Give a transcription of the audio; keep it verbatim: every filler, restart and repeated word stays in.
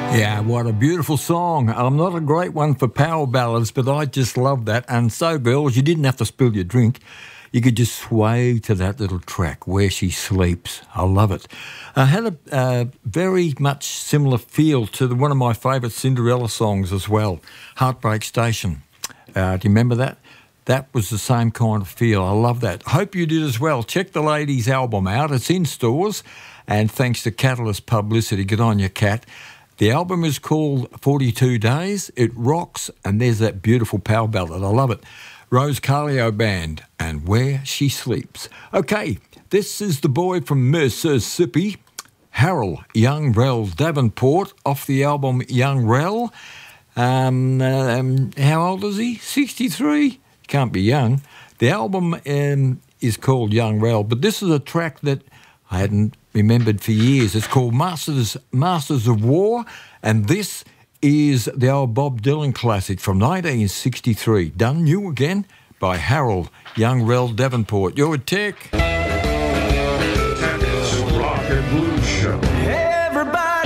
Yeah, what a beautiful song. I'm not a great one for power ballads, but I just love that. And so, girls, you didn't have to spill your drink. You could just sway to that little track, Where She Sleeps. I love it. I had a uh, very much similar feel to the, one of my favourite Cinderella songs as well, Heartbreak Station. Uh, do you remember that? That was the same kind of feel. I love that. Hope you did as well. Check the ladies' album out. It's in stores. And thanks to Catalyst Publicity, good on you, Cat. The album is called forty-two days. It rocks, and there's that beautiful power ballad. I love it. Rose Carlio Band and Where She Sleeps. Okay, this is the boy from Mississippi, Harold Young Rel Davenport, off the album Young Rel. Um, um, how old is he? sixty-three? Can't be young. The album um, is called Young Rel, but this is a track that I hadn't remembered for years. It's called Masters Masters of War, and this is the old Bob Dylan classic from nineteen sixty-three, done new again by Harold Young Rel Davenport. You're a Tech. It's Rock and Blues Show. Everybody